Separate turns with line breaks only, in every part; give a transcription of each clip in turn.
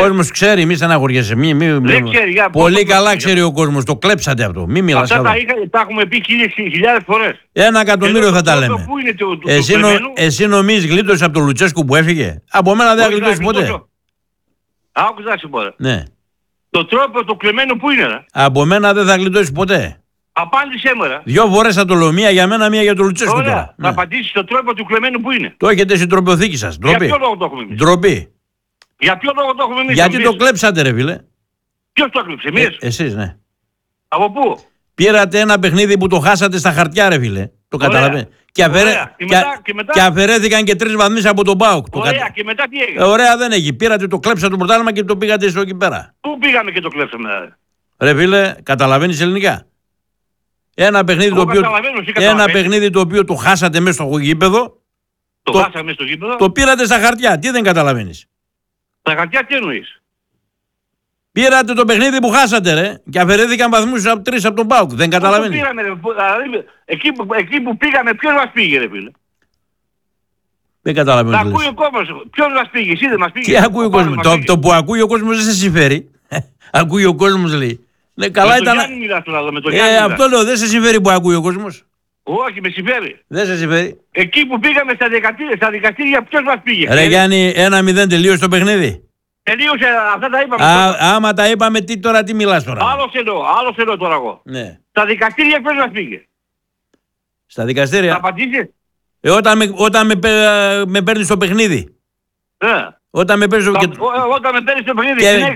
κόσμος ξέρει, μη στεναχωριέσαι.
Δεν ξέρει.
Πολύ καλά ξέρει ο κόσμος. Το κλέψατε αυτό. Μη μιλάς.
Αυτά τα έχουμε πει χιλιάδες φορές.
1 εκατομμύριο θα τα λέμε. Εσύ νομίζεις γλίτωσες από τον Λουτσέσκου που έφυγε? Από μένα δεν θα γλιτώσεις ποτέ.
Άκουσα να σου πω.
Ναι.
Το τρόπο του κλεμμένου που είναι, ρε.
Από μένα δεν θα γλιτώσεις ποτέ.
Απάντησέ μου, ρε.
2 φορές θα το λέω. 1 για μένα, 1 για τον Λουτσέσκου.
Ωραία.
Τώρα.
Να απαντήσεις το τρόπο του κλεμμένου που είναι.
Το έχετε στην τροπιοθήκη σας.
Για ποιο λόγο το έχουμε εμείς?
Ντροπή.
Για ποιο λόγο το έχουμε εμείς?
Γιατί το κλέψατε, ρε φίλε.
Ποιος το έκλειψε, εμείς?
Εσείς, ναι.
Από πού?
Πήρατε ένα παιχνίδι που το χάσατε στα χαρτιά, ρε φίλε. Το καταλαβαίνετε. Και αφαιρέθηκαν και 3 βαθμοί από τον ΠΑΟΚ.
Ωραία, και μετά τι έγινε?
Ωραία δεν έχει. Πήρατε, το κλέψατε το πρωτάθλημα και το πήγατε στο εκεί πέρα.
Πού πήγαμε και το κλέψαμε,
ρε φίλε, καταλαβαίνεις ελληνικά? Ένα παιχνίδι το οποίο το χάσατε μέσα στο γήπεδο.
Το χάσαμε στο γήπεδο.
Το πήρατε στα χαρτιά. Τι δεν καταλαβαίνεις?
Στα χαρτιά τι εννοείς?
Πήρατε το παιχνίδι που χάσατε, ρε, και αφαιρέθηκαν βαθμούς 3 από τον ΠΑΟΚ. Δεν καταλαβαίνεις?
Εκεί που πήγαμε, ποιος μας πήγε, ρε φίλε?
Δεν καταλαβαίνεις.
Τα ακούει ο κόσμος. Ποιος μας πήγε? Εσύ δεν μας πήγε?
Τι ακούει ο κόσμος? Το που ακούει ο κόσμος δεν σε συμφέρει. Ακούει ο κόσμος, λέει. Ναι, καλά ήταν. Αυτό λέω, δεν σε συμφέρει που ακούει ο κόσμος.
Όχι, με συμφέρει.
Δεν σε συμφέρει.
Εκεί που πήγαμε στα δικαστήρια, ποιος μας πήγε?
Ρε Γιάννη, 1-0 τελείωσε το παιχνίδι.
Τελείωσε, αυτά τα είπαμε.
Άμα τα είπαμε, τι μιλάς τώρα?
Άλλος εννοώ τώρα εγώ.
Ναι.
Στα δικαστήρια ποιος μας πήγε?
Στα δικαστήρια.
Θα απαντήσεις?
Όταν με παίρνεις στο παιχνίδι.
Ναι.
Όταν με παίρνεις στο παιχνίδι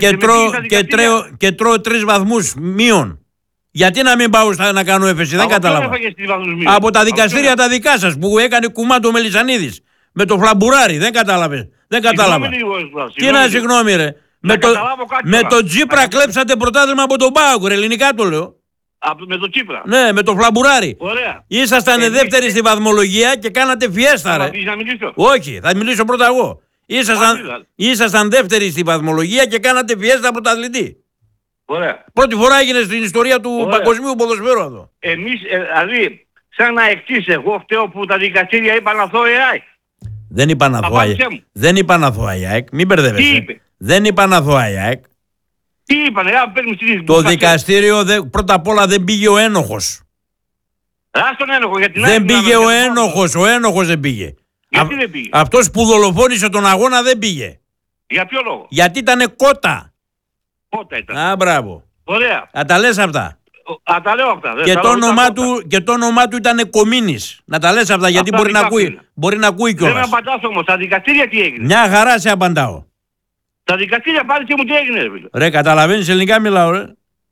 και τρώω 3 βαθμούς μείον. Γιατί να μην πάω να κάνω έφεση? Δεν κατάλαβα. Από τα δικαστήρια τα δικά σας που έκανε κουμάντο ο Μελισσανίδης. Με το φλαμπουράρι. Δεν κατάλαβε. Δεν κατάλαβα. Τι να συγγνώμη, ρε. Με το Τσίπρα κλέψατε πρωτάθλημα από τον ΠΑΟΚ, ρε. Ελληνικά το λέω.
Με το Τσίπρα.
Ναι, με το φλαμπουράρι.
Ωραία.
Ήσασταν δεύτεροι στη βαθμολογία και κάνατε φιέστα, ρε.
Να μιλήσω?
Όχι, θα μιλήσω πρώτα εγώ. Ήσασταν δεύτεροι στη βαθμολογία και κάνατε φιέστα πρωταθλητή.
Ωραία.
Πρώτη φορά έγινε στην ιστορία του παγκοσμίου ποδοσφαίρου αυτό.
Εμείς, δηλαδή, σαν να εξής, εγώ φταίω που τα δικαστήρια είπαν αθώο ΑΕΚ.
Δεν είπαν αθώα ΑΕΚ. Μην μπερδεύεσαι.
Τι είπε?
Δεν είπαν αθώα ΑΕΚ.
Τι είπανε?
Το δικαστήριο πρώτα απ' όλα δεν πήγε ο ένοχος.
Τον ένοχο, γιατί
δεν πήγε ο ένοχος. Ο ένοχος δεν πήγε.
Γιατί δεν πήγε?
Αυτός που δολοφόνησε τον αγώνα δεν πήγε.
Για ποιο λόγο?
Γιατί ήτανε κότα.
Κότα ήταν.
Α, μπράβο.
Ωραία.
Να τα λες αυτά.
Τα λέω αυτά.
Και το όνομά του ήταν Κομίνης. Να τα λες αυτά, γιατί μπορεί να ακούει κιόλας.
Δεν απαντάς όμως. Στα δικαστήρια τι έγινε?
Μια χαρά σε απαντάω.
Στα δικαστήρια απάντησε μου τι έγινε, ρε φίλε.
Ρε, καταλαβαίνεις ελληνικά μιλάω, ρε.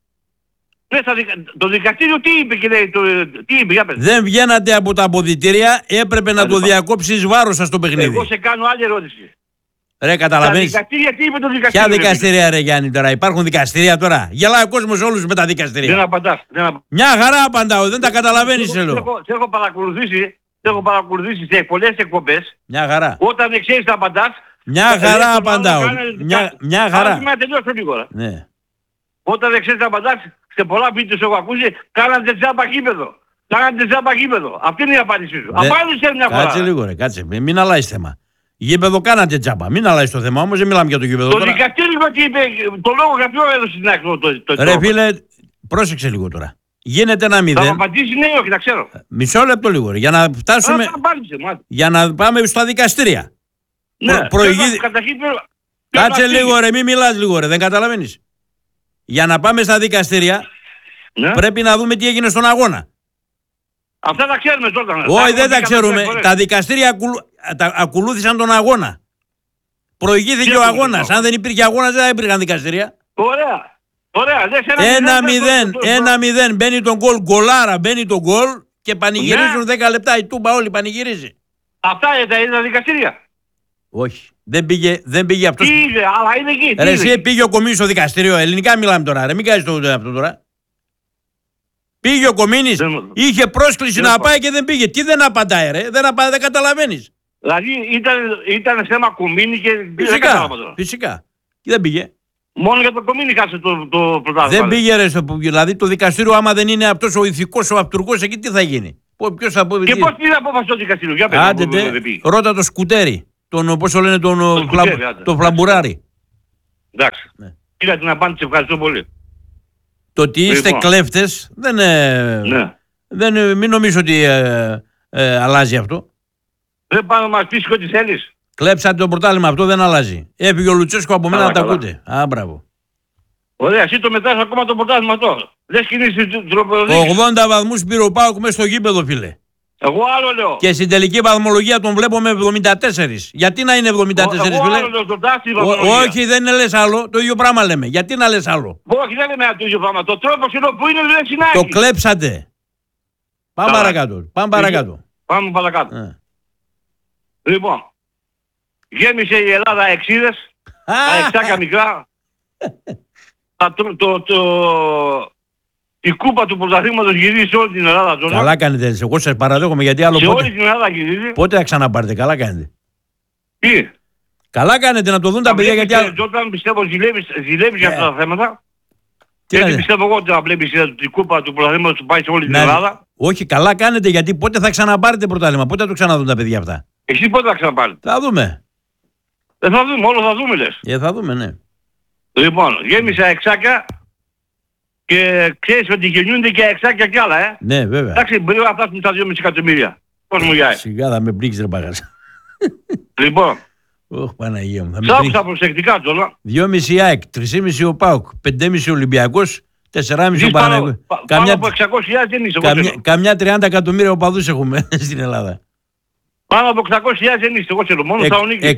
Το δικαστήριο τι είπε και τι είπε, για πες.
Δεν βγαίνατε από τα αποδυτήρια, έπρεπε να το διακόψεις βάρος σας το παιχνίδι.
Εγώ σε κάνω άλλη ερώτηση.
Ρε, καταλαβαίνεις.
Τα δικαστήρια τι είπε το δικαστήριο?
Ποια δικαστήρια, ρε Γιάννη, τώρα? Υπάρχουν δικαστήρια τώρα? Γελάει ο κόσμος όλους με τα δικαστήρια.
Δεν απαντάς.
Μια χαρά απαντάω, δεν τα καταλαβαίνεις, σε λέω.
Σε έχω παρακολουθήσει σε πολλές εκπομπές.
Μια χαρά.
Όταν δεν ξέρεις να απαντάς.
Μια χαρά απαντάω. Μια χαρά.
Ας τελειώσω λίγο.
Ναι.
Όταν δεν ξέρεις να απαντάς, σε πολλά βίντεο έχω ακούσει, κάνατε τζάμπα γήπεδο. Αυτή είναι η απάντησή σου. Απάντησε μια φορά.
Κάτσε λίγο, ρε, κάτσε. Μην αλλάζεις θέμα. Γήπεδο κάνατε τζάμπα. Μην αλλάζεις το θέμα όμως, δεν μιλάμε για το γήπεδο.
Το δικαστήριο τι είπε, το λόγο για ποιο έδωσε την άκρη?
Ρε φίλε, πρόσεξε λίγο τώρα. Γίνεται 1-0.
Θα απαντήσει ναι, όχι, να ξέρω.
Μισό λεπτό λίγο, ρε, για να φτάσουμε. Για να πάμε στα δικαστήρια.
Ναι,
κάτσε λίγο, ρε, μην μιλάς λίγο, ρε, δεν καταλαβαίνεις. Για να πάμε στα δικαστήρια, πρέπει να δούμε τι έγινε στον αγώνα.
Αυτά τα ξέρουμε τώρα.
Όχι, δεν τα ξέρουμε. Τα δικαστήρια ακολούθησαν τον αγώνα. Προηγήθηκε ο αγώνας. Αν δεν υπήρχε αγώνας, δεν θα υπήρχαν δικαστήρια.
Ωραία.
1-0. Μπαίνει τον γκολ. Γκολάρα μπαίνει τον γκολ και πανηγυρίζουν 10 λεπτά. Η Τούμπα όλη πανηγυρίζει.
Αυτά είναι τα δικαστήρια.
Όχι. Δεν πήγε αυτός.
Τι είδε, αλλά είναι εκεί.
Ρε, εσύ πήγε ο Κομίνης στο δικαστήριο. Ελληνικά μιλάμε τώρα. Ρε, μην κάνεις αυτό τώρα. Πήγε ο Κομίνης, είχε πρόσκληση να πάει και δεν πήγε. Τι δεν απαντάει, ρε, δεν καταλαβαίνεις.
Δηλαδή ήταν θέμα Κομίνη και δεν κατάλαβα.
Φυσικά. Και δεν πήγε.
Μόνο για το Κομίνη χάσε το πρωτάθλημα.
Δεν πήγε, ρε, δηλαδή το δικαστήριο, άμα δεν είναι αυτός ο ηθικός, ο αυτουργός, εκεί τι θα γίνει? Ποιος θα πει?
Και πώς πήρε απόφαση το δικαστήριο? Για
πέρα. Ρώτα το Σκουτέρι. Πώς το λένε, το φλαμπουράρι.
Εντάξει.
Ναι.
Είδα την απάντηση, ευχαριστώ πολύ.
Το ότι είστε κλέφτες δεν μην νομίζω ότι αλλάζει αυτό.
Δεν πάνω να μας πεις ό,τι θέλεις.
Κλέψατε το πρωτάθλημα, αυτό δεν αλλάζει. Έφυγε ο Λουτσέσκο από μένα να τα ακούτε. Α, μπράβο.
Ωραία, εσύ το μετράς ακόμα το πρωτάθλημα αυτό. Δεν σκηνήσεις την τροπολογία.
80 βαθμούς πήρε ο ΠΑΟΚ μέσα στο γήπεδο, φίλε.
Εγώ άλλο λέω.
Και στην τελική βαθμολογία τον βλέπω με 74. Γιατί να είναι 74,
εγώ
φίλε?
Άλλο λέω, τον τάστη βαθμολογία.
Όχι, δεν είναι λες άλλο. Το ίδιο πράγμα λέμε. Γιατί να λες άλλο?
Όχι, δεν λέμε το ίδιο πράγμα. Το τρόπος είναι που είναι δεν συνάγει.
Το κλέψατε. Πάμε παρακάτω.
Πάμε παρακάτω. Λοιπόν, γέμισε η Ελλάδα εξίδες, τα εξάκα μικρά. Η κούπα του πρωταθλήματος γυρίζει σε όλη την Ελλάδα τώρα.
Καλά κάνετε, εγώ σας παραδέχομαι γιατί άλλο
σε
πότε.
όλη την Ελλάδα γυρίζει.
Πότε θα ξαναπάρτε, καλά κάνετε.
Τι.
Καλά κάνετε να το δουν τα παιδιά γιατί άλλο.
Όταν πιστεύω ζηλεύεις για αυτά τα θέματα. Γιατί πιστεύω εγώ ότι θα βλέπεις την κούπα του πρωταθλήματος που πάει σε όλη την Ελλάδα.
Όχι, καλά κάνετε γιατί πότε θα ξαναπάρετε πρωτάθλημα, πότε θα το ξαναδούν τα παιδιά αυτά.
Εσύ πότε θα ξαναπάρετε?
Θα δούμε.
Δεν θα δούμε, όλο θα δούμε λες.
Θα δούμε, ναι.
Λοιπόν, γέμισα εξάκια και ξέρεις ότι γεννιούνται και εξάκια κι άλλα,
Ναι, βέβαια.
Εντάξει, μπορεί να φτάσουν τα 2,5 εκατομμύρια. Πώς μου γιάει.
Σιγά θα με πνίξεις ρε παγάσα.
Λοιπόν.
Ωχ, Παναγία μου.
Σ' άκουσα προσεκτικά τώρα.
2,5 ΑΕΚ, 3,5 ο ΠΑΟΚ, 5,5 Ολυμπιακός, 4,5 ο Παναγιώτης.
Πάνω από 600.000 δεν είσαι.
Καμιά 30 εκατομμύρια οπαδούς έχουμε στην Ελλάδα.
Πάνω από 600.000 δεν είσαι, εγώ ξέρω, μόνο Θεσσαλονίκη.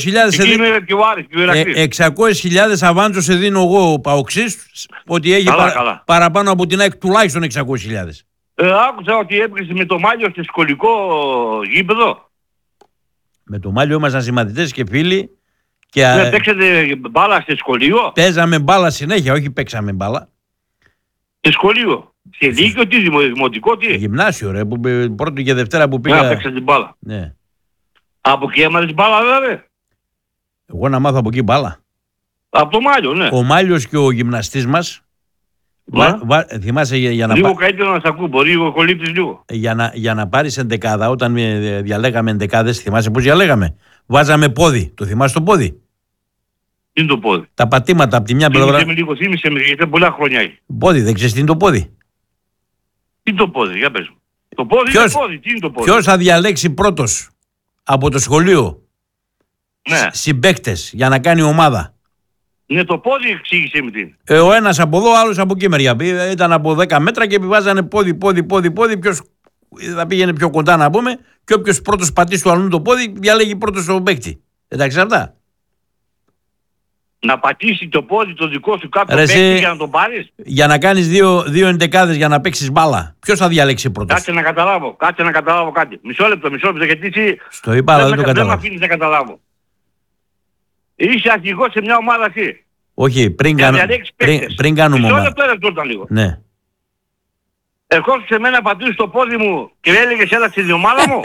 600.000 αβάντζο σε δίνω εγώ ο Παοξής, ότι έχει παραπάνω από την ΑΕΚ τουλάχιστον 600.000.
Άκουσα ότι έπαιξε με το Μάλιο στο σχολικό γήπεδο.
Με το Μάλιο ήμασταν συμμαθητές και φίλοι.
Και παίξατε μπάλα στο σχολείο.
Παίζαμε μπάλα συνέχεια, όχι παίξαμε μπάλα.
Στο σχολείο. Σε λύκειο, τι δημοτικό, τι.
Γυμνάσιο ρε, που πρώτη και Δευτέρα που πήγα.
Να παίξατε μπάλα.
Ναι.
Από εκεί έμαθες μπάλα βέβαια.
Εγώ να μάθω από εκεί μπάλα.
Από το Μάλιο, ναι.
Ο Μάλιος και ο γυμναστής μας. Θυμάσαι για να
λίγο καλύτερα να σ' ακούω, μπορεί ο κολλήπτης λίγο.
Για να πάρεις εντεκάδα, όταν διαλέγαμε εντεκάδες, θυμάσαι πώς διαλέγαμε? Βάζαμε πόδι. Το θυμάσαι το πόδι?
Τι είναι το πόδι?
Τα πατήματα από τη μια πλευρά.
Θύμισε με, γιατί πολλά χρόνια έχει.
Πόδι, δεν ξέρεις τι είναι το πόδι?
Τι είναι το πόδι, για πες μου. Το πόδι είναι πόδι, τι είναι το πόδι?
Ποιος θα διαλέξει πρώτος από το σχολείο συμπαίκτες για να κάνει ομάδα?
Ναι, το πόδι εξήγησε με τι.
Ο ένας από εδώ, άλλος από εκεί μεριά. Ήταν από 10 μέτρα και επιβάζανε πόδι. Ποιος θα πήγαινε πιο κοντά να πούμε, και όποιος πρώτος πατήσει του αλλού το πόδι, διαλέγει πρώτος τον παίκτη. Εντάξει αυτά.
Να πατήσει το πόδι το δικό σου κάποιο παίκτη για να τον πάρεις.
Για να κάνεις δύο εντεκάδες για να παίξεις μπάλα. Ποιος θα διαλέξει πρώτος?
Κάτσε να καταλάβω κάτι. Μισό λεπτό, γιατί εσύ
στο είπα, αλλά δεν το
καταλάβω. Δεν με αφήνεις να καταλάβω. Είσαι αρχηγός σε μια ομάδα εσύ.
Όχι, πριν κάνουμε ομάδα.
Μισό λεπτό ερχόταν λίγο.
Ναι.
Ερχόσουν σε μένα πατήσεις το πόδι μου και έλεγες έλα στην ομάδα μου.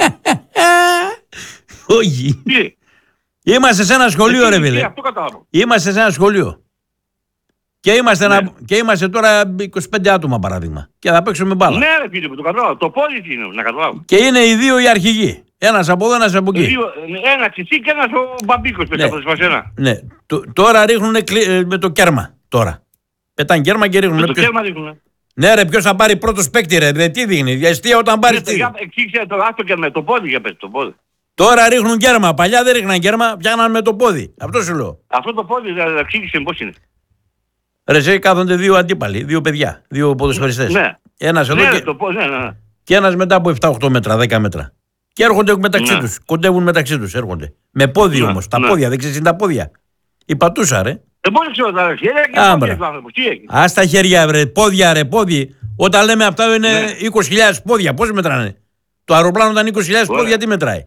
Όχι. Είμαστε σε ένα σχολείο ρε φίλε. Είμαστε σε ένα σχολείο. Και είμαστε τώρα 25 άτομα παράδειγμα. Και θα παίξουμε μπάλα.
Ναι ρε φίλε, το καταλάβω. Το πόδι τι είναι, να καταλάβω.
Και είναι οι δύο οι αρχηγοί. Ένας από εδώ, ένας από εκεί.
Ένας εσύ και ένας ο Μπαμπίκος πες από εσένα.
Ναι. Τώρα ρίχνουν με το κέρμα. Τώρα. Πετάνε κέρμα και ρίχνουν.
Με το κέρμα ρίχνουν.
Ναι ρε, ποιος θα πάρει πρώτος παίκτη ρε. Τι δείχνει. Διαστία όταν πάρεις.
Εξήγησε το κέρμα, το πόδι για πες το πόδι.
Τώρα ρίχνουν κέρμα. Παλιά δεν ρίχναν κέρμα, πιάναν με το πόδι. Αυτό σου λέω.
Αυτό το πόδι εξήγησε πώς είναι.
Ρε, σε κάθονται δύο αντίπαλοι, δύο παιδιά, δύο ποδοσφαιριστές.
Ναι.
Ένας εδώ και ένας μετά από 7-8 μέτρα, 10 μέτρα. Και έρχονται μεταξύ τους. Κοντεύουν μεταξύ τους. Έρχονται. Με πόδι όμως. Τα πόδια, δεν ξέρεις είναι τα πόδια. Η πατούσα, ρε.
Δεν ξέρω τα χέρια και
ας τα χέρια, ρε. Πόδια, ρε. Πόδι. Όταν λέμε αυτά είναι 20.000 πόδια. Πώς μετράνε? Το αεροπλάνο ήταν 20.000 πόδια, τι μετράει?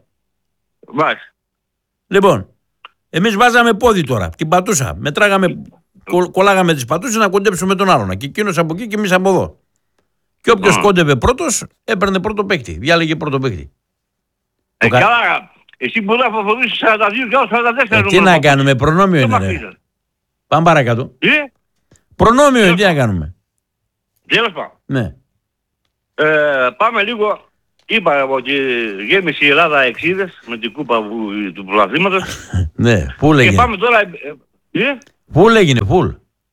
Λοιπόν,
εμείς βάζαμε πόδι τώρα. Την πατούσα. Μετράγαμε. Κολλάγαμε τις πατούσες να κοντέψουμε τον άλλον. Και εκείνος από εκεί και εμείς από εδώ. Και όποιος κόντευε πρώτος, έπαιρνε πρώτο παίκτη. Διάλεγε πρώτο παίκτη.
Καλά, εσύ μπορεί να φοβορήσεις 42 και 44.
Τι να κάνουμε, προνόμιο είναι ρε. Πάμε παρακάτω. Προνόμιο είναι, τι να κάνουμε.
Τέλος πάντων.
Ναι.
Πάμε λίγο. Είπα ότι γέμισε η Ελλάδα εξίδες με την κούπα του πρωταθλήματος.
Ναι, πού λέγε.
Και πάμε τώρα.
Φουλ έγινε, φουλ.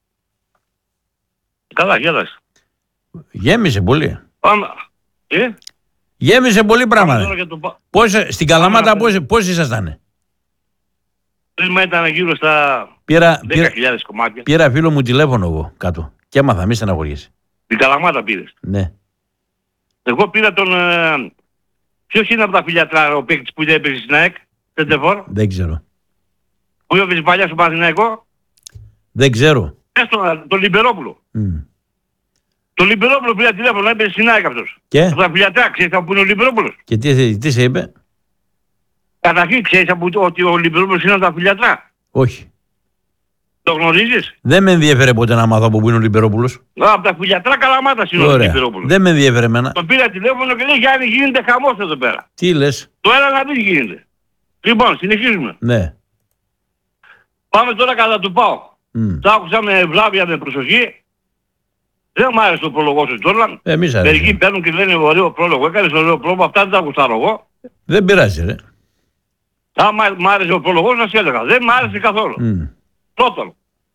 Καλά, γέλασε.
Γέμισε πολύ.
Πάμε.
Γέμισε πολύ πράγματα. Στην Καλαμάτα πώς ήσασταν?
Πριν ήταν γύρω στα 10.000 κομμάτια.
Πήρα φίλο μου τηλέφωνο εγώ κάτω και έμαθα, μη στεναχωριέσαι.
Την Καλαμάτα πήρες?
Ναι.
Εγώ πήρα τον... Ποιος είναι από τα φιλιατρά ο παίκτης που έπαιζε στην ΑΕΚ, Σεντεφόρ?
Δεν ξέρω.
Που έπαιζε παλιά στο Παναθηναϊκό?
Δεν ξέρω.
Τον Λιμπερόπουλο. Τον Λιμπερόπουλο πήρα τηλέφωνο, έπαιζε στην ΑΕΚ αυτός.
Και?
Από τα φιλιατρά, ξέρεις από που είναι ο Λιμπερόπουλος?
Και τι σε είπε?
Καταρχήν ξέρεις ότι ο Λιμπερόπουλος είναι από τα φιλιατρά?
Όχι.
Το γνωρίζεις?
Δεν με ενδιαφέρε ποτέ να μάθω από πού είναι ο Λιμπερόπουλος.
Από τα φιλιατρά Καλαμάτας είναι ο Λιμπερόπουλος.
Δεν με ενδιαφέρε εμένα.
Τον πήρα τηλέφωνο και λέει Γιάννη γίνεται χαμός εδώ πέρα.
Τι λες?
Το ένα να δεις γίνεται. Λοιπόν, συνεχίζουμε.
Ναι.
Πάμε τώρα κατά του ΠΑΟΚ. Τα άκουσα με βλάβεια, με προσοχή. Δεν μου άρεσε το πρόλογο σου τώρα. Μερικοί παίρνουν και λένε ωραίο πρόλογο. Έκανες ωραίο πρόλογο, αυτά δεν τα ακουστάρω εγώ.
Δεν πειράζει ρε.
Αν μ' άρεσε ο πρόλογος να σε έλεγα. Δεν μ' άρεσε καθόλου. Πρώτον.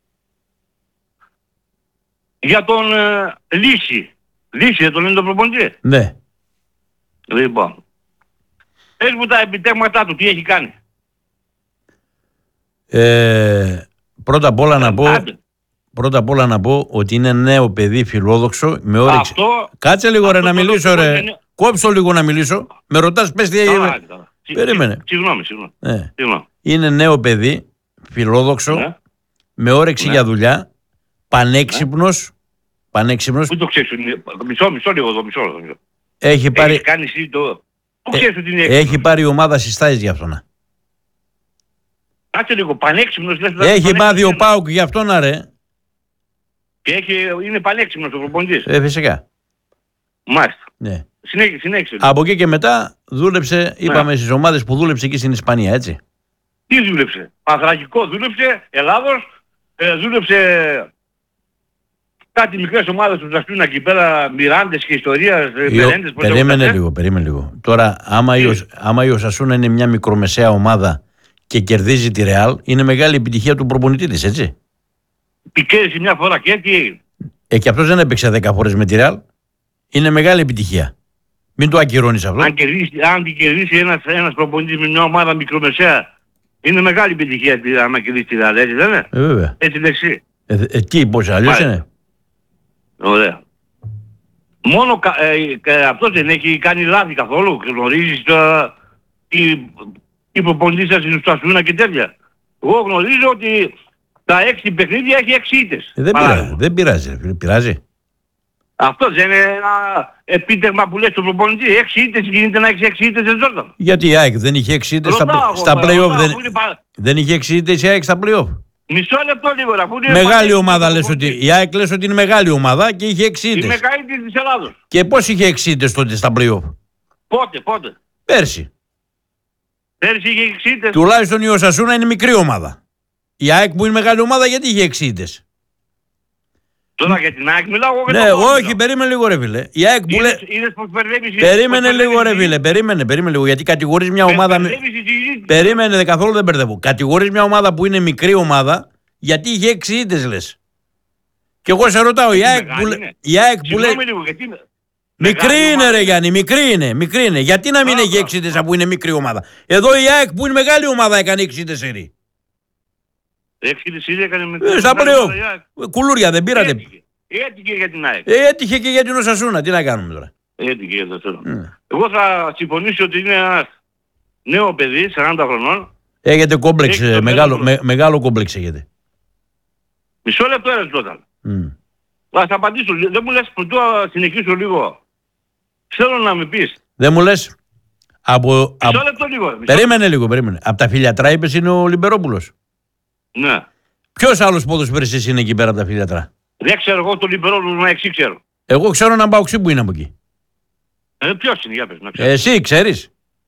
Για τον Λύση. Λύση δεν τον είναι το προπονητή?
Ναι.
Λοιπόν. Πες μου τα επιτεύγματά του, τι έχει κάνει.
Πρώτα απ' όλα να πω ότι είναι νέο παιδί φιλόδοξο με όρεξη. Κάτσε λίγο ρε να μιλήσω ρε. Κόψω λίγο να μιλήσω. Με ρωτάς πες τι έγινε. Περίμενε.
Συγγνώμη.
Είναι νέο παιδί φιλόδοξο με όρεξη για δουλειά. Πανέξυπνος.
Πού το ξέρεις? Μισό λίγο εδώ.
Έχει πάρει...
κάνει εσύ το... Πού ξέρεις ότι είναι
έχει πάρει ομάδα συστάσεις για αυτόν.
Κάτσε λίγο, πανέξυπνος.
Έχει μάθει ο ΠΑΟΚ για αυτόν ρε.
Και είναι πανέξυπνος ο προπονητής.
Φυσικά.
Μάλιστα.
Ναι.
Συνέχισε.
Από εκεί και μετά δούλεψε, είπαμε στις ομάδες που δούλεψε εκεί στην Ισπανία, έτσι.
Τι δούλεψε? Πανθρακικό δούλεψε, Ελλάδος, δούλεψε κάτι μικρές ομάδες του Ζαστούνα εκεί πέρα, Μιράντες και ιστορίας, Μερέντες.
Περίμενε λίγο. Τώρα, άμα η Οσασούνα είναι μια μικρομεσαία ομάδα και κερδίζει τη Ρεάλ, είναι μεγάλη επιτυχία του προπονητή της, έτσι.
Πικέρισε μια φορά και τι έγινε.
Και αυτός δεν έπαιξε 10 φορές με τη Ρεάλ. Είναι μεγάλη επιτυχία. Μην το ακυρώνεις αυτό.
Αν την κερδίσει ένας προπονητής με μια ομάδα μικρομεσαία, είναι μεγάλη επιτυχία αν κερδίσει τη Ρεάλ, έτσι δεν είναι?
Βέβαια.
Έτσι δεξί.
Πώς αλλιώς είναι.
Ωραία. Μόνο αυτός δεν έχει κάνει λάθη καθόλου. Γνωρίζεις οι προπονητής σας στην Ουστασούνα και τέτοια. Εγώ γνωρίζω ότι τα 6 παιχνίδια έχει 6 ήττες.
Δεν πειράζει. Πειράζει.
Αυτό δεν είναι ένα επίτευγμα που λες στον προπονητή? 6 ήττες γίνεται να έχεις 6 ήττες σε Τζόρταν.
Γιατί η ΑΕΚ δεν είχε 6 ήττες στα play-off? Δεν είχε 6 ήττες η ΑΕΚ στα play-off?
Μισό λεπτό λίγο.
Μεγάλη ομάδα λες ότι. Η ΑΕΚ λες ότι είναι μεγάλη ομάδα και είχε 6 ήττες.
Η μεγαλύτερη της Ελλάδος.
Και πώς είχε 6 ήττες τότε στα play-off?
Πότε?
Πέρσι.
Πέρσι είχε 6 ήττες.
Τουλάχιστον η Οσασούνα είναι μικρή ομάδα. Η ΑΕΚ που είναι μεγάλη ομάδα γιατί είχε 6 ήττες?
Τώρα για την ΑΕΚ μιλάω εγώ.
Ναι, όχι, περίμενε λίγο ρε φίλε. Η ΑΕΚ που λέει... Περίμενε λίγο ρε φίλε, περίμενε λίγο, γιατί κατηγορείς μια ομάδα... Περίμενε, καθόλου δεν μπερδεύω. Κατηγορείς μια ομάδα που είναι μικρή ομάδα, γιατί είχε 6 ήττες λες. Και εγώ σε ρωτάω, η ΑΕΚ που λέει... Μικρή είναι ρε Γιάννη, μικρή είναι. Γιατί να μην έχει 6 ήττες που είναι μικρή ομάδα? Εδώ η ΑΕΚ που είναι μεγάλη ομάδα έκανε 6 ήττες σερί.
6 ήττες σερί έκανε μικρή.
Στα πλέον. Κουλούρια δεν πήρατε.
Έτυχε για την ΑΕΚ.
Έτυχε και για την Οσασούνα. Τι να κάνουμε τώρα.
Έτυχε για την Οσασούνα. Εγώ θα συμφωνήσω ότι είναι ένα νέο παιδί, 40 χρονών.
Έχετε κόμπλεξ, μεγάλο κόμπλεξ έχετε.
Μισό λεπτό ένας τότε. Θα απαντήσω. Δεν μου λες πρωτού συνεχίσω λίγο. Θέλω να με πεις.
Δεν μου λες.
Μισό λεπτό λίγο.
Περίμενε λίγο. Από τα Φιλιατρά είπες είναι ο Λιμπερόπουλος.
Ναι.
Ποιος άλλος ποδοσφαιριστής είναι εκεί πέρα από τα Φιλιατρά?
Δεν ξέρω εγώ τον Λιμπερόπουλο να εξή ξέρω.
Εγώ ξέρω έναν Παοξή που είναι από εκεί.
Ποιος είναι, για πες να ξέρω.
Εσύ ξέρεις?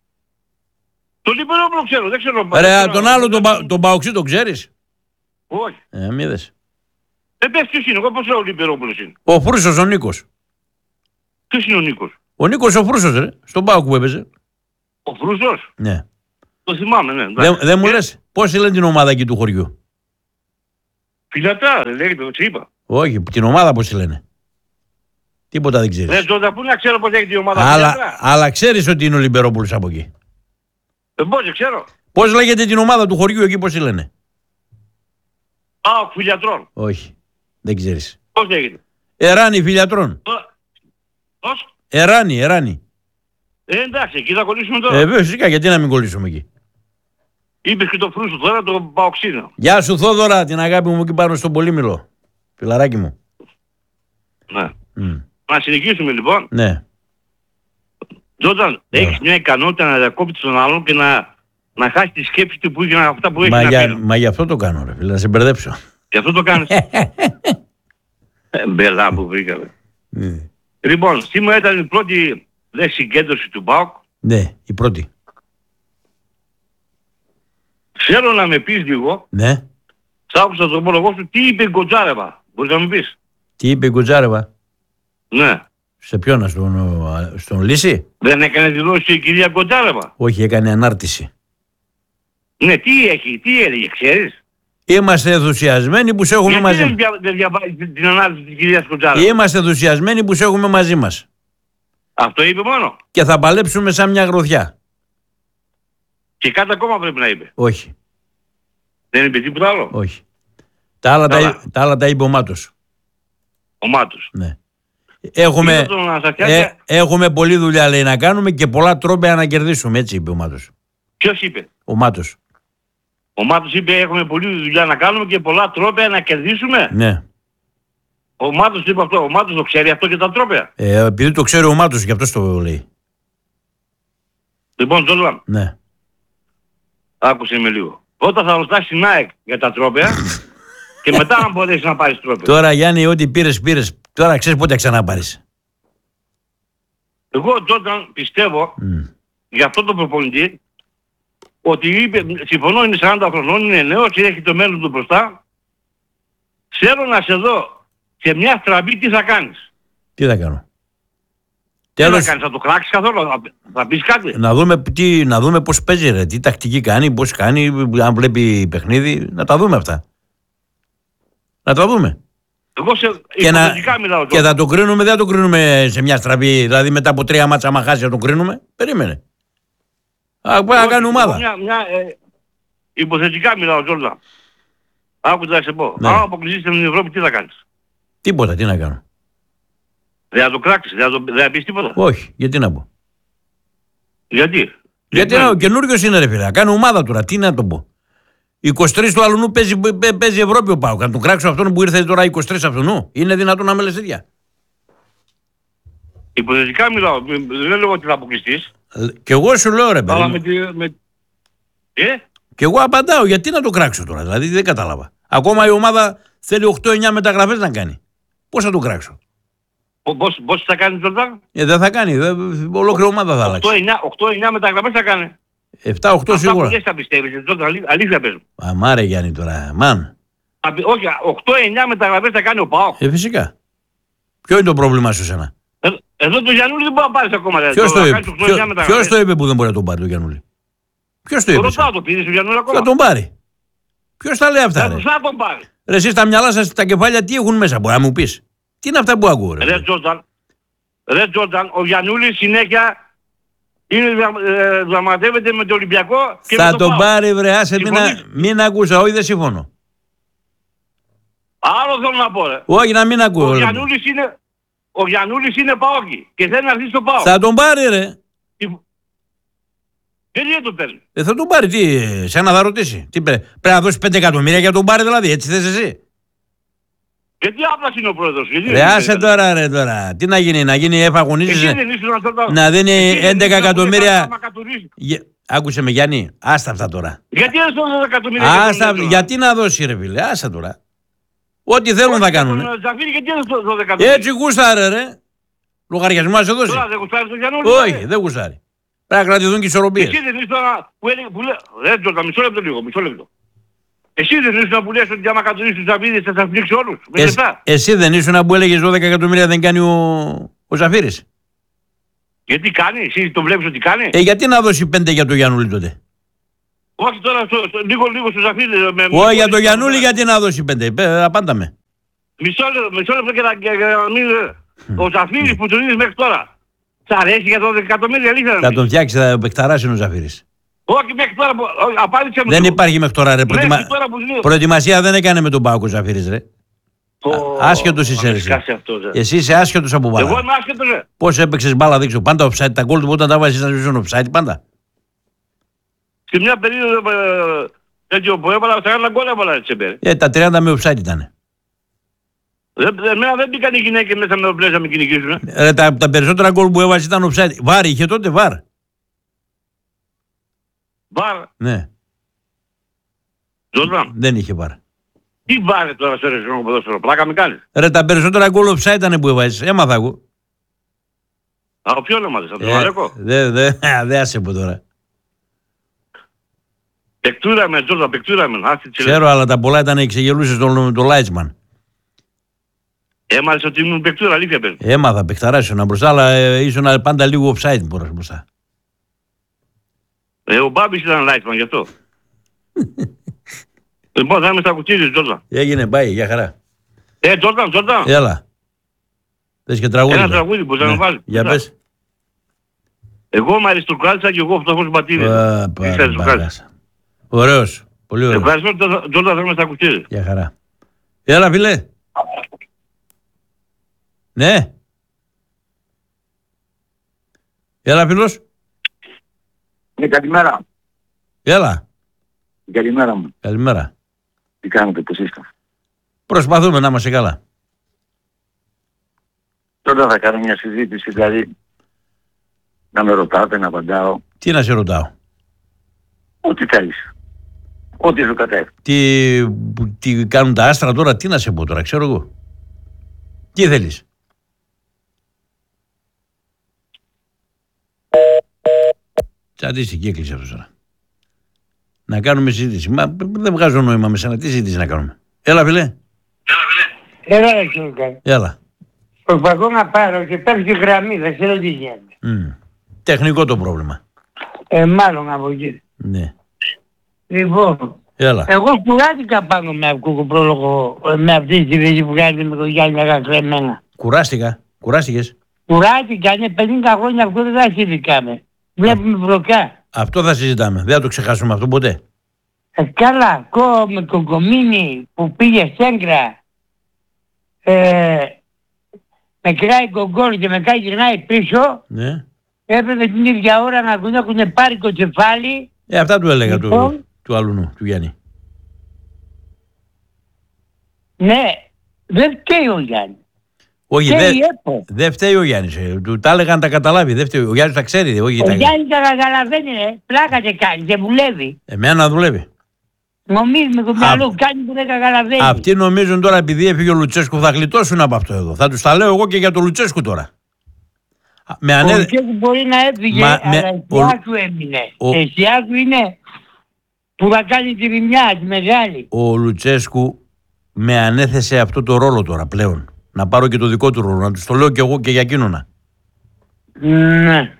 Τον Λιμπερόπουλο ξέρω, δεν ξέρω.
Ρε, τον άλλο τον Παοξή τον ξέρεις?
Όχι.
Μη δες.
Πες ποιος είναι, εγώ πώς λέω ο Λιμπερόπουλος είναι?
Ο Φρούσος ο Νίκος.
Ποιος είναι ο Νίκος?
Ο Νίκος ο Φρούσος ρε, στον Πάοκ που έπαιζε.
Ο Φρούσος?
Ναι.
Το θυμάμαι, ναι.
Δεν μου λες, πώς λένε την ομάδα εκεί του χωριού?
Φιλιατρά, δεν λέγεται, τι είπα.
Όχι, την ομάδα πώς τη λένε. Τίποτα δεν ξέρεις.
Δεν τότε, πού να ξέρω πώς λέγεται η ομάδα.
Αλλά ξέρεις ότι είναι ο Λιμπερόπουλος από εκεί.
Πώς, ξέρω.
Πώς λέγεται την ομάδα του χωριού εκεί, πώς τη λένε.
ΠΑΟΚ Φιλιατρών.
Όχι, δεν ξέρεις.
Πώς λέγεται.
Εράνη Φιλιατρών.
Πώς.
Εράνη.
Εντάξει, εκεί θα κολλήσουμε τώρα.
Φυσικά, γιατί να μην κολλήσουμε εκεί.
Είπες και το Φρούσο τώρα, το Παοξίνο.
Γεια σου Θόδωρα, την αγάπη μου εκεί πάνω στον Πολύμηλο. Φιλαράκι μου.
Ναι. Να συνεχίσουμε λοιπόν.
Ναι.
Τζόρνταν, έχεις μια ικανότητα να διακόψεις τον άλλον και να χάσει τη σκέψη του που είχε αυτά που έχει να πει.
Μα γι' αυτό το κάνω ρε φίλε, να σε μπερδέψω.
Γι' αυτό το κάνεις. Μπελά που βρήκαμε. Λοιπόν, σήμερα ήταν η πρώτη συγκέντρωση του ΠΑΟΚ.
Ναι, η πρώτη.
Θέλω να με πεις λίγο.
Ναι.
Σ' άκουσα τον ομολογό σου, τι είπε η Γκοτζάρεβα. Μπορείς να μου πεις.
Τι είπε η Γκοτζάρεβα.
Ναι.
Σε ποιον, στον Λύση.
Δεν έκανε δηλώσει η κυρία Γκοτζάρεβα.
Όχι, έκανε ανάρτηση.
Ναι, τι έλεγε, ξέρεις.
Είμαστε ενθουσιασμένοι που σε έχουμε μαζί μας.
Γιατί δεν διαβάζεις την ανάρτηση της κυρίας Γκοτζάρεβα.
Είμαστε ενθουσιασμένοι που σε έχουμε μαζί μας.
Αυτό είπε μόνο.
Και θα παλέψουμε σαν μια γροθιά.
Και κάτι ακόμα πρέπει να είπε.
Όχι.
Δεν είπε τίποτα άλλο.
Όχι. Τα άλλα τα είπε ο Μάτος.
Ο Μάτος.
Ναι. Έχουμε πολλή δουλειά λέει να κάνουμε και πολλά τρόπια να κερδίσουμε. Έτσι είπε ο Μάτος.
Ποιος είπε.
Ο Μάτος.
Ο Μάτος είπε έχουμε πολλή δουλειά να κάνουμε και πολλά τρόπια να κερδίσουμε.
Ναι.
Ο Μάτος είπε αυτό. Ο Μάτος το ξέρει αυτό και τα τρόπια.
Επειδή το ξέρει ο Μάτος, γι' αυτό το λέει.
Λοιπόν, Τζόρνταν.
Ναι.
Άκουσε με λίγο. Όταν θα ρωτάς την ΑΕΚ για τα τρόπια και μετά αν μπορέσεις να πάρεις τρόπια.
Τώρα Γιάννη, ό,τι πήρες. Τώρα ξέρεις πότε ξανά πάρεις.
Εγώ Τζόρνταν πιστεύω για αυτό το προπονητή ότι είπε, συμφωνώ είναι 40 χρονών, είναι νέος και έχει το μέλλον του μπροστά. Θέλω να σε δω σε μια στραβή τι θα κάνεις.
Τι θα κάνω.
Τι θα κάνεις, θα το κράξεις καθόλου, θα πεις κάτι.
Να δούμε πώς παίζει ρε, τι τακτική κάνει, πώς κάνει, αν βλέπει παιχνίδι, να τα δούμε αυτά. Να τα δούμε.
Εγώ σε υποθετικά μιλάω τώρα.
Και θα το κρίνουμε, δεν θα το κρίνουμε σε μια στραβή, δηλαδή μετά από 3 μάτσα άμα χάσει θα το κρίνουμε. Περίμενε. Πάει να κάνει ομάδα.
Υποθετικά μιλάω Τζόρνταν. Άκουσα να σε πω.
Ναι.
Αν αποκλειστείς στην Ευρώπη τι θα κάνεις.
Τίποτα, τι να κάνω.
Δεν θα το κράξεις, δεν θα πεις τίποτα.
Όχι, γιατί να πω.
Γιατί
ο καινούριος είναι ρε φίλε, κάνει ομάδα τώρα, τι να το πω. 23 του αλουνού παίζει Ευρώπη ο ΠΑΟΚ. Αν τον κράξω αυτόν που ήρθε τώρα 23 αυτού, είναι δυνατόν να με λες τέτοια.
Υποθετικά μιλάω, δεν λέω ότι θα αποκλειστείς.
Κι εγώ σου λέω ρε παιδί.
Αλλά
Κι εγώ απαντάω, γιατί να το κράξω τώρα, δηλαδή δεν κατάλαβα. Ακόμα η ομάδα θέλει 8-9 μεταγραφές να κάνει. Πώς θα το κράξω.
Πώς θα κάνει Τζορντάν.
Δεν θα κάνει, ολόκληρη ομάδα θα αλλάξει.
8-9 μεταγραφές θα κάνει.
7-8 σίγουρα.
Αυτά θα πιστεύεις, αλήθεια παίζουν.
Αμάρε Γιάννη τώρα, μαν.
Όχι, 8-9 μεταγραφές θα κάνει ο ΠΑΟΚ.
Φυσικά. Ποιο είναι το πρόβλημά σου σένα.
Εδώ το Γιαννούλη δεν μπορεί να πάρεις ακόμα.
Ποιος το είπε που δεν μπορεί να τον πάρει το Γιαννούλη. Ποιος το είπε.
Ρωτάω το πήρες ο Γιαννούλη ακόμα.
Θα τον πάρει. Ποιος τα λέει αυτά ρε.
Θα τον πάρει.
Ρε εσείς τα μυαλά σας, τα κεφάλια τι έχουν μέσα, μπορεί να μου πεις. Τι είναι αυτά που ακούω ρε.
Ρε Τζόρνταν, ο Γιαννούλης συνέχεια δραματεύεται με το Ολυμπιακό και
θα
με το
τον
ΠΑΟΚ.
πάρει βρε, άσε μην ακούσα, όχι δεν συμφωνώ.
Άλλο θέλω να πω ρε.
Όχι να μην ακούω.
Ο Γιαννούλης είναι ΠΑΟΚι και θέλει να έρθει στο ΠΑΟΚ.
Θα τον πάρει ρε.
Γιατί δεν τον παίρνει.
Θα τον πάρει, τι, σένα θα ρωτήσει. Τι, πρέπει να δώσει 5 εκατομμύρια για να τον πάρει δηλαδή, έτσι θες εσύ.
Γιατί άπλας είναι ο πρόεδρος.
Ρε άσε τώρα ρε τώρα. Τι να γίνει εφαγωνίζεις. Να δίνει 11 εκατομμύρια. Άκουσε με Γιάννη, άστα αυτά τώρα.
Γιατί δεν δώσει 12 εκατομμύρια.
Γιατί να δώσει ρε φίλε, άστα τώρα. Ό,τι θέλουν θα κάνουν. Έτσι γούσταρε ρε. Λογαριασμό να σε δώσει.
Τώρα δεν γουστάρει το Γιαννούλη.
Όχι, δεν γουστάρει. Πρέπει να κρατηθούν και ισορροπίες.
Εσύ δεν είσαι τώρα που έλεγε. Ρε Τζόρνταν, μισό λεπτό. Εσύ δεν ήσουν που λες ότι άμα κατουρίσει τους Ζαφύρης θα σας πνίξει όλους.
Εσύ δεν ήσουν που έλεγες 12 εκατομμύρια δεν κάνει ο Ζαφύρης.
Γιατί κάνει, εσύ το βλέπεις ότι κάνει.
Γιατί να δώσει 5 για το Γιαννούλη τότε.
Όχι τώρα, λίγο στο Ζαφύρι.
Όχι, για τον Γιαννούλη γιατί να δώσει 5. Απάντα με.
Μισό λεπτό και να μην... Ο Ζαφύρης που τον είδες μέχρι τώρα. Σ' αρέσει για το 10 εκατομμύρια αλήθεια.
Θα τον φτιάξει, θα παιχταράσει ο Ζαφύρης.
Όχι μέχρι τώρα, απάντησε μου.
Δεν υπάρχει μέχρι τώρα, ρε. Προετοιμασία δεν έκανε με τον ΠΑΟΚ ο Ζαφύρης, ρε. Άσχετος είσαι. Εσύ είσαι άσχετος από μπάλα.
Εγώ είμαι άσχετος, ρε.
Πώς έπαιξες μπάλα, δείξω. Πάντα offside, τα γκολ του όταν τα βάζεις να ζήσουν offside, πάντα.
Σε μια περίοδο τέτοιο που έβαλα, θα έκανα γκολ έβαλα έτσι πέρα.
Τα 30 με offside ήταν.
Εμένα δεν μπήκαν οι γυναίκες μέσα με το πλαίσιο να με κυνηγήσουν.
Τα περισσότερα γκολ που έβαζε ήταν offside. Βάρ είχε τότε, βάρ.
Βάρ.
Ναι.
Ζόρδαν.
Δεν είχε βάρ.
Τι βάρε τώρα στο ρεσμό ποδόσφαιρο, πλάκα με κάνεις.
Ρε τα περισσότερα γκολ offside ήταν που έβαζες. Έμαθα εγώ.
Από ποιον έμαθες, από τον Αλέκο.
Δε άσε από τώρα.
Πεκτούρα με, Τζόρδαν, πεκτούρα με.
Ξέρω, αλλά τα πολλά ήταν εξεγελούσες τον Λάιτσμαν.
Έμαθες ότι ήμουν παικτούρα, αλήθεια παίρνει.
Έμαθα, παιχταράς ήσουν μπροστά, αλλά ήσουν πάντα λίγο offside μπροστά.
Ο Μπάμπης ήταν Λάιτσμαν γι' αυτό. Λοιπόν, θα είμαι στα κουτίδια, Τζόρδαν.
Έγινε, πάει, για χαρά.
Τζόρδαν.
Έλα. Θες και τραγούδι.
Ένα τραγούδι που θα με βάλει.
Για πες.
Εγώ είμαι αριστοκράτησα και εγώ φτωχός μπατήρης.
Ωραίος. Πολύ ωραίος.
Ευχαριστώ, Τζόρδαν, θα είμαι στα κουτίδια.
Για χαρά. Έλα, φίλε. Ναι. Έλα, φίλος.
Καλημέρα.
Έλα.
Καλημέρα μου.
Καλημέρα.
Τι κάνετε, πώς είστε?
Προσπαθούμε να είμαστε καλά.
Τώρα θα κάνω μια συζήτηση, δηλαδή να με ρωτάτε, να απαντάω.
Τι να σε ρωτάω?
Ό,τι θέλεις. Ό,τι σου κατέβει.
Τι κάνουν τα άστρα τώρα, τι να σε πω τώρα, ξέρω εγώ. Τι θέλεις? Τσαντίστηκε, έκλεισε αυτό τώρα. Να κάνουμε συζήτηση. Μα δεν βγάζω νόημα με σένα. Τι συζήτηση να κάνουμε? Έλα, φίλε.
Έλα, κύριε.
Έλα.
Προσπαθώ να πάρω και πέφτει γραμμή, δεν ξέρω τι γίνεται.
Τεχνικό το πρόβλημα.
Μάλλον από εκεί.
Ναι.
Λοιπόν,
έλα.
Εγώ κουράστηκα πάνω με αυτό το πρόλογο, με αυτή τη βέση που κάνετε με τον Γιάννη Αγαθρεμένα.
Κουράστηκες.
Κουράστηκα, είναι 50 χρόνια αυτό, δεν θα συζητάμε. Βλέπουμε μπροστά.
Αυτό θα συζητάμε. Δεν θα το ξεχάσουμε αυτό ποτέ.
Καλά, με κοκομίνι που πήγε σέγκρα, με κράει κογκόλ και με κάνει γυρνάει πίσω.
Ναι.
Έπρεπε την ίδια ώρα να τον έχουν πάρει το κεφάλι.
Αυτά του έλεγα του αλουνού, του Γιάννη.
Ναι, δεν φταίει ο Γιάννης.
Όχι, δεν φταίει ο Γιάννης. Του τα έλεγαν τα καταλάβει. Δεν φταίει. Ο Γιάννης τα ξέρει.
Ο Γιάννης τα καταλαβαίνει, πλάκα και κάνει και δουλεύει.
Εμένα δουλεύει.
Νομίζει με το μυαλό κάνει που δεν καταλαβαίνει.
Αυτοί νομίζουν τώρα επειδή έφυγε ο Λουτσέσκου θα γλιτώσουν από αυτό εδώ. Θα τους τα λέω εγώ και για τον Λουτσέσκου τώρα.
Ο Λουτσέσκου μπορεί να έφυγε, αλλά εσιά του έμεινε. Εσιά του είναι που θα κάνει τη ρημιά, τη μεγάλη.
Ο Λουτσέσκου με ανέθεσε αυτό το ρόλο τώρα πλέον. Να πάρω και το δικό του ρόλο, να τους το λέω και εγώ και για εκείνονα.
Ναι.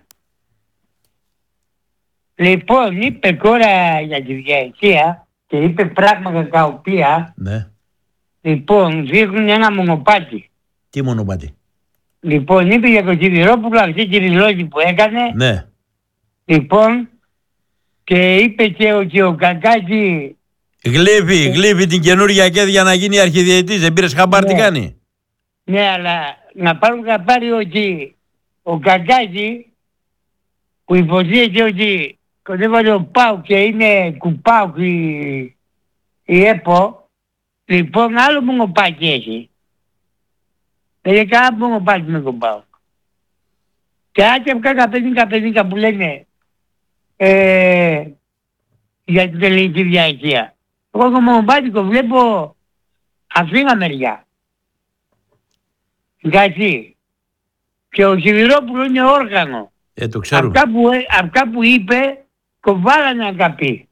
Λοιπόν, είπε τώρα για τη διαιτησία και είπε πράγματα τα οποία,
ναι.
Λοιπόν, δείχνουν ένα μονοπάτι.
Τι μονοπάτι?
Λοιπόν, είπε για τον Σιδηρόπουλο αυτή τη δηλώση που έκανε.
Ναι.
Λοιπόν, και είπε και ο Κακάκη...
Γλύφει την καινούργια κέδια να γίνει αρχιδιαιτής. Δεν πήρες χαμπάρ τι κάνει?
Ναι, αλλά να πάρουν χαμπάρι ότι ο Κακάκη που υποσχέθηκε ότι κοντεύανε ο ΠΑΟ και είναι κουπάου η ΕΠΟ, λοιπόν άλλο μονοπάτι έχει. Δεν έχει κανένα μονοπάτι με τον ΠΑΟ. Και άκια αυτά τα 50 που λένε για την ελληνική διαιτησία. Εγώ το μονοπάτι το βλέπω Αθήνα μεριά. Εντάξει. Και ο Σιδηρόπουλο είναι όργανο.
Το ξέρω.
Αυτά που είπε κοβάλανε να τα πει.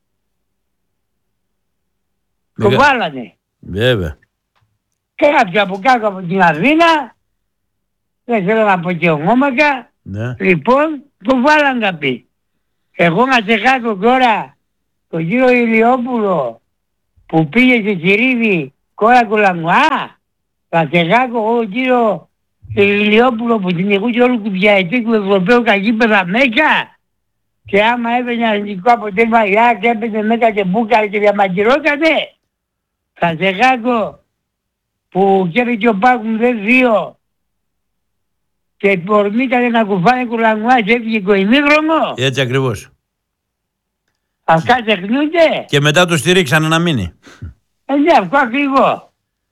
Κοβάλανε.
Βέβαια.
Και κάποια από κάτω από την Αθήνα, δεν θέλω να πω και ονόματα,
ναι.
Λοιπόν κοβάλανε να τα πει. Εγώ να ξεχάσω τώρα τον κύριο Ηλιόπουλο που πήγε σε Κυρίδη κόρα Κολαμουά, θα ξεχάσω ο κύριο Ηλιόπουλο που κυνηγούσε όλου του διαετή του Ευρωπαίου καγίπεδα Μέκα και άμα έπαιρνε αρνητικό αποτέλεσμα η ΑΕΚ έπαιρνε Μέκα και Μπούκαρ και διαμαγκυρότανε. Θα ξεχάσω που κέρδισε ο Πάκου 0-2 και ορμήκανε να κουφάνε Κολαμουά και έφυγε το ημίδρομο.
Έτσι ακριβώς.
Αυτά τεχνούνται.
Και μετά το στηρίξανε να μείνει.
Ναι, αυτό ακριβώς.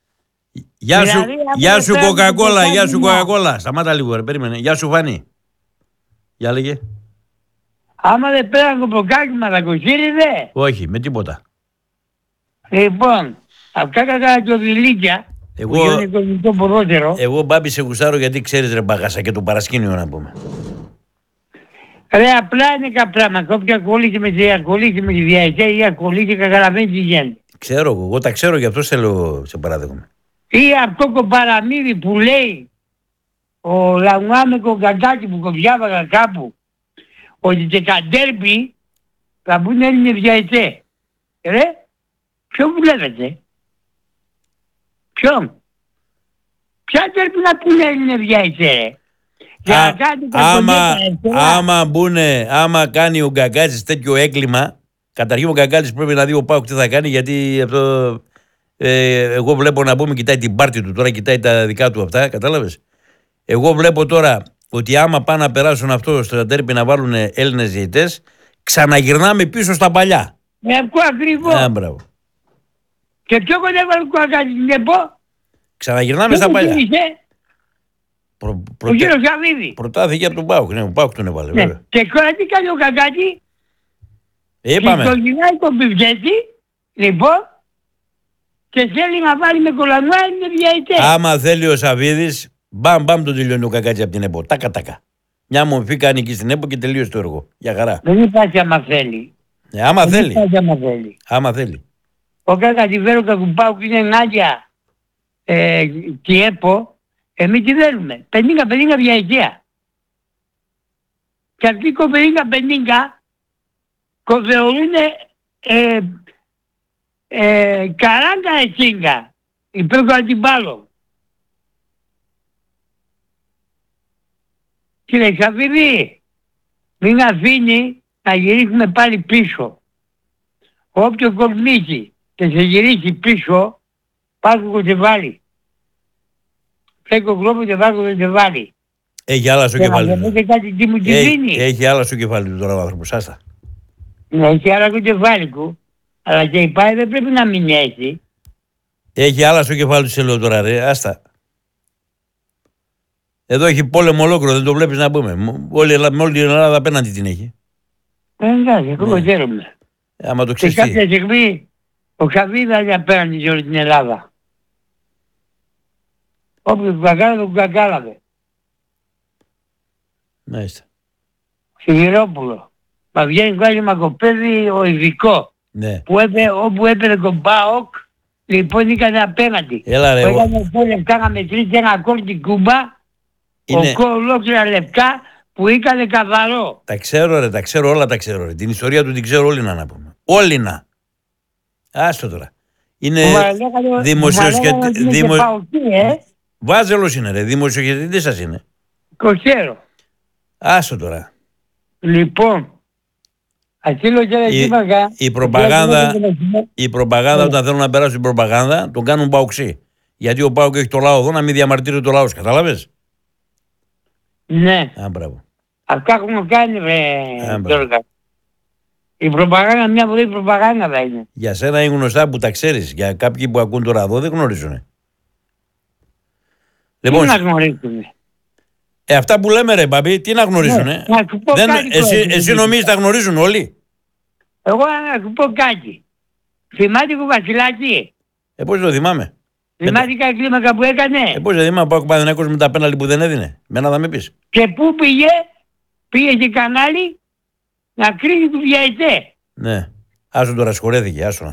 Γεια σου Κοκακόλα, γεια σου Κοκακόλα. Σταμάτα λίγο ρε, περίμενε. Γεια σου Φανή. Για λέγε.
Άμα δεν πέραν κοποκάκι τα κοσύριδε.
Όχι, με τίποτα.
Λοιπόν, αυτά κατά το δηλίκια.
Εγώ Μπάμπη σε γουστάρω γιατί ξέρεις ρε μπαγάσα και το παρασκήνιο να πούμε.
Ρε απλά είναι κάποια πράγματα. Όποια ασχολείται με τη διαιτησία ή ασχολείται καταλαβαίνει τι γίνεται.
Ξέρω εγώ τα ξέρω, γι' αυτό σε λέω, σε παράδειγμα.
Ή αυτό το παραμύθι που λέει ο Λαμουάμεκο Γκαγκάκη που το διάβαγα κάπου ότι και τα ντέρμπι θα μπουν Έλληνες διαιτητές. Ρε, ποιον βλέπετε? Ποιον? Ποια ντέρμπι να πούνε Έλληνες διαιτητές?
Άμα κάνει ο Γκαγκάτζης τέτοιο έγκλημα, καταρχήν ο Γκαγκάτζης πρέπει να δει ο ΠΑΟΚ τι θα κάνει, γιατί αυτό εγώ βλέπω να πούμε κοιτάει την πάρτη του, τώρα κοιτάει τα δικά του αυτά, κατάλαβες. Εγώ βλέπω τώρα ότι άμα πάνε να περάσουν αυτό στο τέρπι να βάλουν Έλληνες διαιτητές, ξαναγυρνάμε πίσω στα παλιά.
Αυτό ακριβώς. Και ποιο κοντεύω ο Γκαγκάτζης, δεν πω.
Ξαναγυρνάμε στα παλιά.
Ο κύριος Γαβίδη.
Προτάθηκε από τον ΠΑΟΚ, ναι, ο ΠΑΟΚ τον έβαλε.
Ναι. Και τώρα τι κάνει ο Γκαγκάτζη?
Είπαμε.
Και το γυρνάει τον Πιβγέτη, λοιπόν, και θέλει να βάλει με Κολαμουά είναι διαιτητές.
Άμα θέλει ο Σαββίδης, μπαμ τον τελειώνει ο Γκαγκάτζη από την ΕΠΟ. Τάκα. Μια μορφή κάνει εκεί στην ΕΠΟ και τελείωσε το έργο. Για χαρά.
Δεν υπάρχει άμα θέλει.
Άμα θέλει.
Ο Κακατιβέρο Κακουμπάου που είναι ενάντια τη ΕΠΟ, εμείς τι θέλουμε? 50-50 διαιτησία. Και αυτοί οι 50-50 κοβεωρούν 40-60 υπέρ του αντιπάλου. Κύριε Σαββίδη, μην αφήνει να γυρίσουμε πάλι πίσω. Όποιο κορμίζει και σε γυρίσει πίσω, πάγω κοντεβάλι. Φέκω γλώπο και βάζω κοντεβάλι.
Έχει άλλα στο κεφάλι του.
Έχει
άλλα στο κεφάλι του τώρα ο άνθρωπος, άστα.
Έχει άλλα στο κεφάλι του, αλλά και η ΠΑΕ δεν πρέπει να μην έχει.
Έχει άλλα στο κεφάλι του, σε λέω τώρα ρε, άστα. Εδώ έχει πόλεμο ολόκληρο, δεν το βλέπεις να πούμε. Με όλη την Ελλάδα απέναντι την έχει.
Εντάξει, εγώ χαίρομαι.
Άμα το
ξέρεις. Σε κάποια στιγμή ο Ξαβίδα είναι απέναντι σε όλη την Ελλάδα. Όποιος του κακάλαβε, του κακάλαβε.
Μάλιστα.
Σιγηρόπουλο. Μα βγαίνει πάλι μακοπέδι ο ειδικό.
Ναι.
Όπου έπαιρνε τον ΠΑΟΚ, λοιπόν έκανε απέναντι.
Έλα ρε.
Έκανε 8 λεπτά να μετρήσει ένα κόλ την Κούμπα. Είναι... ολόκληρα λεπτά που ήταν καθαρό.
Τα ξέρω ρε, όλα τα ξέρω ρε. Την ιστορία του την ξέρω όλη να πούμε. Όλη να. Άστο τώρα. Είναι Βάζελος είναι ρε, δημοσιοχαιρετητής σας είναι.
Το ξέρω.
Άστο τώρα.
Λοιπόν,
η προπαγάνδα όταν θέλουν να περάσουν την προπαγάνδα τον κάνουν παοξί. Γιατί ο ΠΑΟΚ έχει το λαό εδώ να μην διαμαρτύρει το λαός, κατάλαβες.
Ναι. Αυτά έχουμε κάνει Γιώργα. Η προπαγάνδα μια πολύ προπαγάνδα θα είναι.
Για σένα είναι γνωστά που τα ξέρεις. Για κάποιοι που ακούν τώρα εδώ δεν γνωρίζουν.
Λοιπόν, τι να γνωρίζουν.
Αυτά που λέμε ρε Μπαμπή, τι να γνωρίζουν. Εσύ νομίζεις τα γνωρίζουν όλοι.
Εγώ να σου πω κάτι. Θυμάται ο Βασιλάκη.
Πώς το θυμάμαι.
Θυμάται η κλίμακα που έκανε.
Πώς δεν θυμάμαι, πάω Παναθηναϊκός με τα πέναλτι που δεν έδινε. Μένα θα με πεις.
Και πού πήγε και κανάλι να κρίνει του διαιτητέ.
Ναι. Άσο τώρα σχολέθηκε, άσο.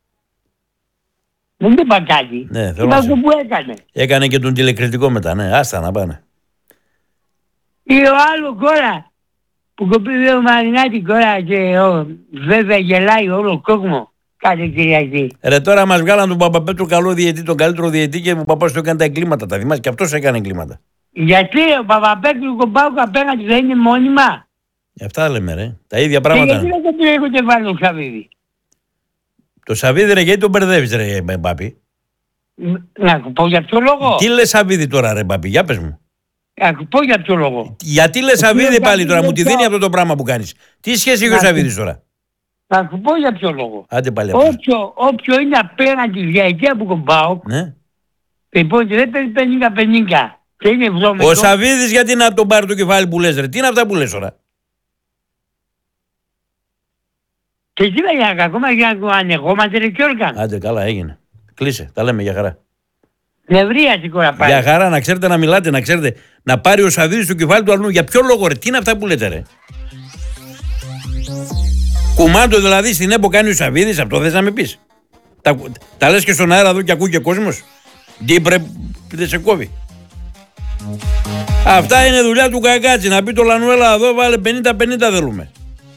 Δεν είπα κάτι.
Ναι,
είπα αυτό που έκανε.
Έκανε και τον τηλεκριτικό μετά, ναι. Άστα να πάνε.
Ή ο άλλο τώρα που κοπεί ο Μαρινάκη τώρα και βέβαια γελάει όλο ο κόσμο κάθε Κυριακή.
Ρε τώρα μας βγάλαν τον Παπαπέτρου καλό διαιτητή, τον καλύτερο διαιτητή και ο παπάς του έκανε τα εγκλήματα. Τα θυμάσαι και αυτός έκανε εγκλήματα.
Γιατί ο Παπαπέτρου κομπάουκ απέναντι δεν είναι μόνιμα.
Αυτά λέμε ρε. Τα ίδια πράγματα.
Και γιατί δεν έχετε βάλει το Σαββίδι.
Το Σαββίδι ρε γιατί τον μπερδεύεις ρε Μπάπη.
Να πω για ποιο λόγο.
Τι λες Σαββίδι τώρα ρε Μπάπη, για πες μου.
Να πω για ποιο λόγο.
Γιατί λες Σαββίδι πάλι τώρα, μου τη δίνει αυτό το πράγμα που κάνεις. Τι σχέση έχει ο Σαββίδης τώρα.
Να σου πω για ποιο λόγο.
Άντε πάλι.
Όποιο είναι απέναντι διαιτία από τον ΠΑΟΚ,
ναι.
Λοιπόν δεν παίζει 50-50. Και είναι 70.
Ο Σαββίδης γιατί να τον πάρει το κεφάλι που λες ρε. Τι είναι αυτά που λες τώρα.
Και τι λέγανε ακόμα για να ανεγόμαστε ρε Κιόργαν.
Άντε καλά έγινε. Κλείσε, τα λέμε για χαρά.
Νευρίαση τώρα πάλι.
Για χαρά να ξέρετε να μιλάτε, να ξέρετε. Να πάρει ο Σαββίδης το κεφάλι του αλλού. Για ποιο λόγο ρε, τι είναι αυτά που λέτε ρε. Κουμάντο δηλαδή στην ΕΠΟ κάνει ο Σαββίδης, αυτό θες να με πεις. Τα λες και στον αέρα εδώ και ακούει και κόσμος. Ντύπρε, δεν σε κόβει. Αυτά είναι δουλειά του Κακάτσι. Να πει το Λανουέλα εδώ βάλε 50-50 θέλουμε.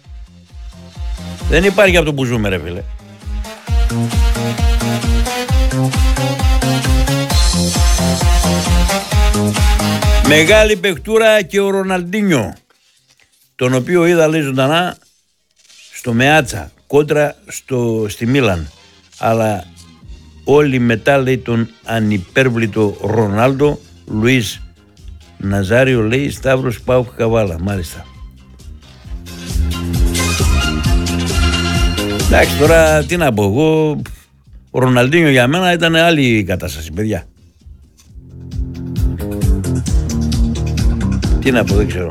Δεν υπάρχει αυτό που ζούμε ρε φίλε. Μεγάλη παιχτούρα και ο Ροναλντίνιο, τον οποίο είδα λέει ζωντανά στο Μεάτσα κόντρα στη Μίλαν, αλλά όλοι μετά λέει τον ανυπέρβλητο Ρονάλντο. Λουίς Ναζάριο λέει Σταύρος ΠΑΟΚ Καβάλα. Μάλιστα. Εντάξει τώρα τι να πω εγώ, ο Ροναλντίνιο για μένα ήταν άλλη κατάσταση παιδιά. Τι να πω δεν ξέρω.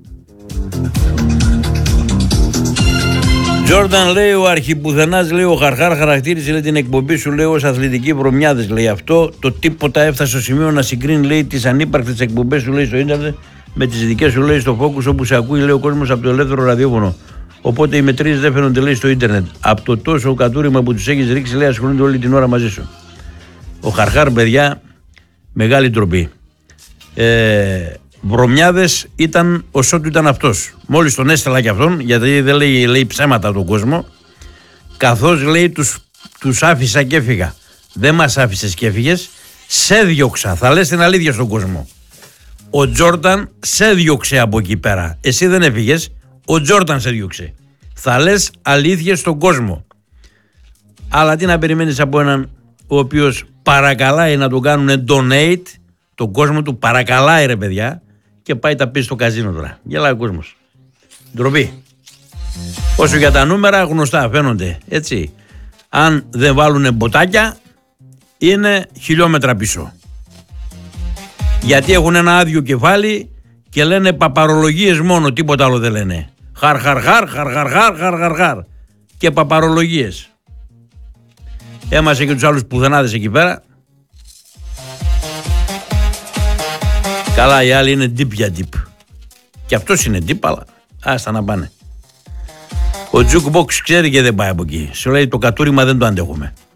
Τζόρνταν λέει ο αρχιπουθενάς, λέει ο Χαρχάρ χαρακτήρισε λέει, την εκπομπή σου λέει ως αθλητική βρωμιάδες, λέει αυτό το τίποτα έφτασε στο σημείο να συγκρίνει λέει τις ανύπαρκτες εκπομπές σου λέει στο ίντερνετ με τις δικές σου λέει στο Focus όπου σε ακούει λέει ο κόσμος από το ελεύθερο ραδιόφωνο. Οπότε οι μετρήσεις δεν φαίνονται λέει στο ίντερνετ. Από το τόσο κατούριμα που τους έχεις ρίξει λέει ασχολούνται όλη την ώρα μαζί σου. Ο Χαρχάρ παιδιά μεγάλη ντροπή. Βρωμιάδες ήταν όσο του ήταν αυτός. Μόλις τον έστελα και αυτόν, γιατί δεν λέει ψέματα τον κόσμο, καθώς λέει τους άφησα και έφυγα. Δεν μας άφησες και έφυγες, σε διώξα. Θα λες την αλήθεια στον κόσμο. Ο Τζόρνταν σε διώξε από εκεί πέρα. Εσύ δεν έφυγες, ο Τζόρνταν σε διώξε. Θα λες αλήθειες στον κόσμο. Αλλά τι να περιμένεις από έναν ο οποίος παρακαλάει να τον κάνουν donate, τον κόσμο του παρακαλάει ρε παιδιά, και πάει τα πει στο καζίνο τώρα. Γελάει ο κόσμος. Ντροπή. Όσο για τα νούμερα γνωστά φαίνονται. Έτσι. Αν δεν βάλουν μποτάκια είναι χιλιόμετρα πίσω. Γιατί έχουν ένα άδειο κεφάλι και λένε παπαρολογίες μόνο, τίποτα άλλο δεν λένε. Χαρ. Και παπαρολογίες. Έμασε και τους άλλους πουθενάδες εκεί πέρα. Καλά, οι άλλοι είναι deep για deep. Και αυτός είναι deep, αλλά άστα να πάνε. Ο Jukebox ξέρει και δεν πάει από εκεί. Σου λέει το κατούριμα δεν το αντέχουμε.